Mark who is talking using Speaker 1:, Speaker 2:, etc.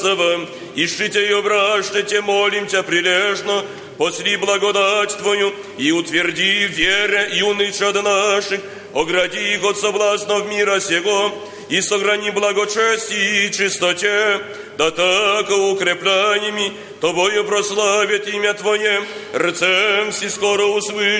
Speaker 1: Отцева, ищите и обращайте, молим Тя прилежно, посли благодать Твою и утверди в вере юных чад наших, огради их от соблазнов мира сего и сохрани благочестие и чистоте, да так укрепляемыми Тобою прославит имя Твое, рцем си скоро услышим.